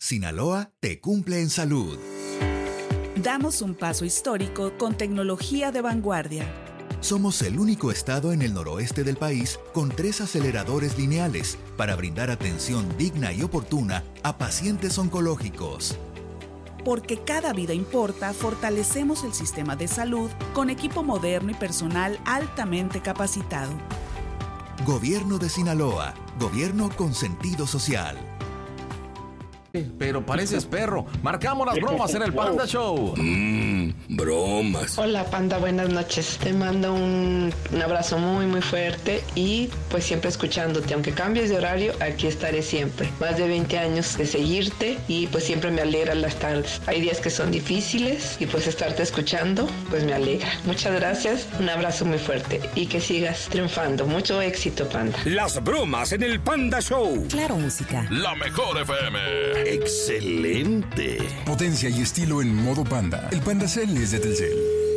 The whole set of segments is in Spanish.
Sinaloa te cumple en salud. Damos un paso histórico con tecnología de vanguardia. Somos el único estado en el noroeste del país con 3 aceleradores lineales para brindar atención digna y oportuna a pacientes oncológicos. Porque cada vida importa, fortalecemos el sistema de salud con equipo moderno y personal altamente capacitado. Gobierno de Sinaloa. Gobierno con sentido social. Pero pareces perro. Marcamos las bromas en el Panda Show. Bromas. Hola Panda, buenas noches. Te mando un abrazo muy muy fuerte y pues siempre escuchándote. Aunque cambies de horario, aquí estaré siempre. Más de 20 años de seguirte y pues siempre me alegra las tardes. Hay días que son difíciles y pues estarte escuchando pues me alegra. Muchas gracias, un abrazo muy fuerte y que sigas triunfando. Mucho éxito, Panda. Las bromas en el Panda Show. Claro, música. La mejor FM. ¡Excelente! Potencia y estilo en modo Panda. El Panda Cell es de Telcel.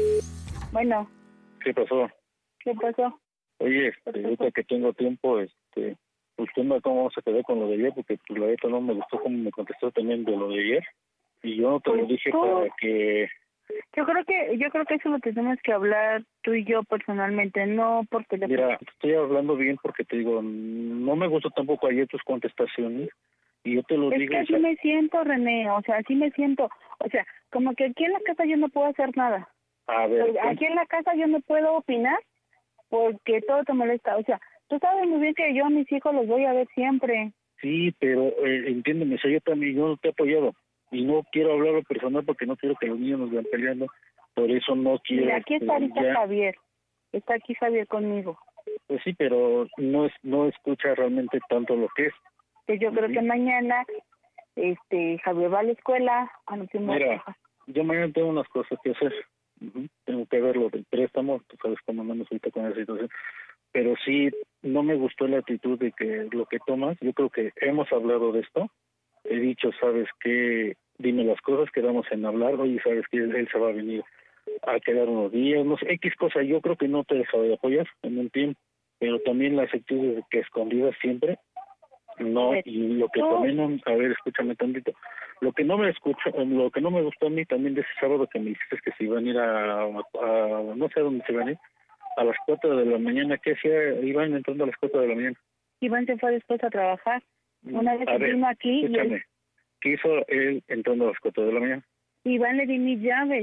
Bueno. ¿Qué pasó? ¿Qué pasó? Oye, ahorita que tengo tiempo, pues ¿cómo se quedó con lo de ayer? Porque pues, la neta no me gustó cómo me contestó también de lo de ayer. Y yo no te lo dije para que... Yo creo que eso lo tenemos que hablar tú y yo personalmente, no por teléfono. Mira, estoy hablando bien porque te digo, no me gustó tampoco ayer tus contestaciones. Y yo te lo digo. Es que así me siento, René, así me siento. Como que aquí en la casa yo no puedo hacer nada. A ver. Aquí en la casa yo no puedo opinar porque todo te molesta. Tú sabes muy bien que yo a mis hijos los voy a ver siempre. Sí, pero entiéndeme, yo no te he apoyado. Y no quiero hablar lo personal porque no quiero que los niños nos vean peleando. Por eso no quiero... Mira, aquí está ahorita Javier. Está aquí Javier conmigo. Pues sí, pero no escucha realmente tanto lo que es. Yo creo que mañana Javier va a la escuela. Mira, yo mañana tengo unas cosas que hacer. Tengo que ver lo del préstamo, tú sabes cómo andamos ahorita con esa situación. Pero sí, no me gustó la actitud de que lo que tomas. Yo creo que hemos hablado de esto. He dicho, ¿sabes qué? Dime las cosas, quedamos en hablar. Oye, ¿sabes qué? Él se va a venir a quedar unos días. No sé, X cosa. Yo creo que no te he dejado de apoyar en un tiempo. Pero también las actitudes que escondidas siempre... No, y lo que también, a ver, escúchame tantito. Lo que no me gustó a mí también de ese sábado que me dijiste que se iban a ir a no sé a dónde se iban a ir, a las 4 de la mañana. ¿Qué hacía Iván entrando a las 4 de la mañana? Iván se fue después a trabajar. Una vez que vino aquí... Escúchame, ¿qué hizo él entrando a las 4 de la mañana? Iván le di mis llaves.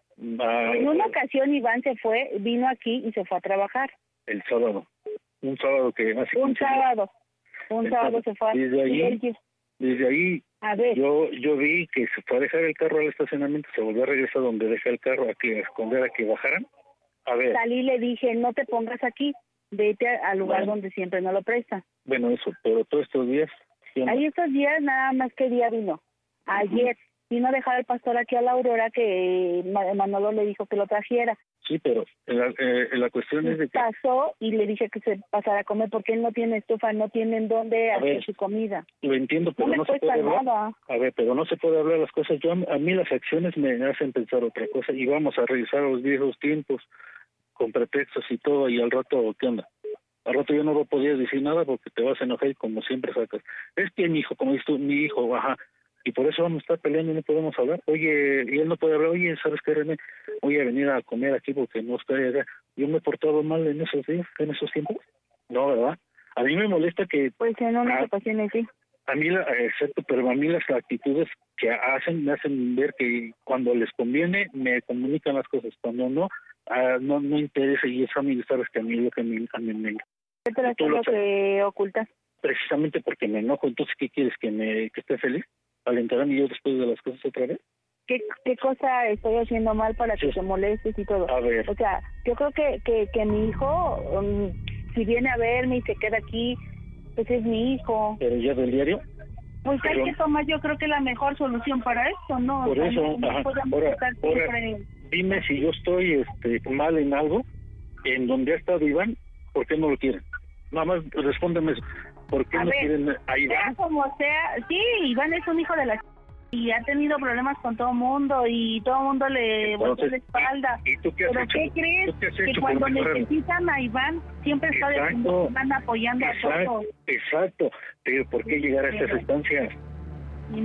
En una ocasión Iván vino aquí y se fue a trabajar. El sábado. Un sábado que... Un sábado se fue. Desde ahí a ver. Yo vi que se fue a dejar el carro al estacionamiento, se volvió a regresar donde deja el carro a esconder a que bajaran. A ver. Salí y le dije, no te pongas aquí, vete al lugar donde siempre no lo prestan. Bueno, eso, pero todos estos días... Ahí estos días nada más que día vino. Ayer vino a dejar al pastor aquí a la Aurora que Manolo le dijo que lo trajera. Sí, pero la cuestión es de que... Pasó y le dije que se pasara a comer porque él no tiene estufa, no tiene en dónde hacer su comida. Lo entiendo, pero no se puede hablar. Nada. A ver, pero no se puede hablar las cosas. A mí las acciones me hacen pensar otra cosa y vamos a revisar los viejos tiempos con pretextos y todo y al rato, ¿qué onda? Al rato yo no lo podía decir nada porque te vas a enojar y como siempre sacas. Es que mi hijo, como dices tú, mi hijo, ajá. Y por eso vamos a estar peleando y no podemos hablar. Oye, y él no puede hablar. Oye, ¿sabes qué, René? Voy a venir a comer aquí porque no estoy allá. Yo me he portado mal en esos días, en esos tiempos. No, ¿verdad? A mí me molesta que... Pues en unas ocasiones sí. A mí, exacto, pero a mí las actitudes que me hacen ver que cuando les conviene me comunican las cosas. Cuando no, no interesa. Y eso a mí, sabes que a mí lo que me encanta. ¿Qué te lo que ocultas? Precisamente porque me enojo. Entonces, ¿qué quieres? ¿Que esté feliz? ¿Al enterarme yo después de las cosas otra vez? ¿Qué cosa estoy haciendo mal para que te molestes y todo? A ver. Yo creo que mi hijo, si viene a verme y se queda aquí, pues es mi hijo. ¿Pero ya del diario? Pues hay que tomar, yo creo que la mejor solución para esto, ¿no? Por eso, ahora, dime si yo estoy mal en algo, en donde ha estado Iván, ¿por qué no lo quieren? Nada más respóndeme eso. ¿Por qué no quieren a Iván? Sea como sea, sí, Iván es un hijo de la y ha tenido problemas con todo el mundo y todo el mundo le voltea la espalda. ¿Y tú qué has ¿Pero hecho? qué crees? Que cuando necesitan a Iván siempre está van apoyando a todos. Exacto, pero ¿por qué llegar a estas instancias?